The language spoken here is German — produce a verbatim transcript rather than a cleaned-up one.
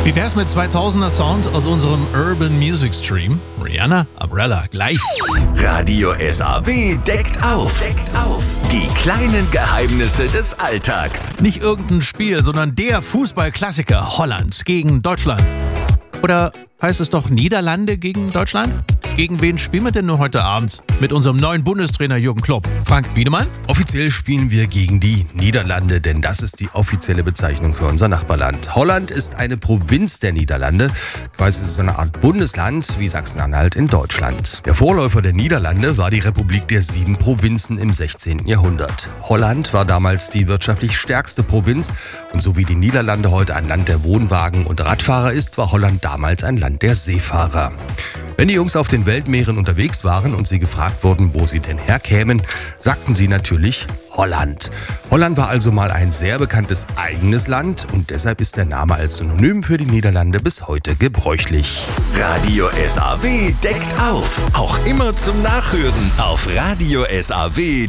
Wie wär's mit zweitausender Sound aus unserem Urban Music Stream? Rihanna, Umbrella, gleich. Radio S A W deckt auf. Deckt auf. Die kleinen Geheimnisse des Alltags. Nicht irgendein Spiel, sondern der Fußballklassiker Holland gegen Deutschland. Oder heißt es doch Niederlande gegen Deutschland? Gegen wen spielen wir denn nur heute Abend? Mit unserem neuen Bundestrainer Jürgen Klopp. Frank Wiedemann? Offiziell spielen wir gegen die Niederlande, denn das ist die offizielle Bezeichnung für unser Nachbarland. Holland ist eine Provinz der Niederlande. Quasi ist es eine Art Bundesland wie Sachsen-Anhalt in Deutschland. Der Vorläufer der Niederlande war die Republik der sieben Provinzen im sechzehnten Jahrhundert. Holland war damals die wirtschaftlich stärkste Provinz und so wie die Niederlande heute ein Land der Wohnwagen und Radfahrer ist, war Holland damals ein Land der Seefahrer. Wenn die Jungs auf den Weltmeeren unterwegs waren und sie gefragt wurden, wo sie denn herkämen, sagten sie natürlich Holland. Holland war also mal ein sehr bekanntes eigenes Land und deshalb ist der Name als Synonym für die Niederlande bis heute gebräuchlich. Radio S A W deckt auf. Auch immer zum Nachhören auf radio S A W.